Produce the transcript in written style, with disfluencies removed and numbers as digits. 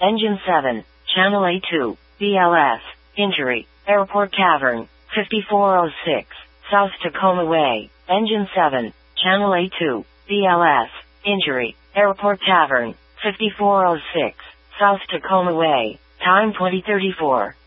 Engine 7, Channel A2, BLS, injury, Airport Tavern, 5406, South Tacoma Way. Engine 7, Channel A2, BLS, injury, Airport Tavern, 5406, South Tacoma Way. Time 2034.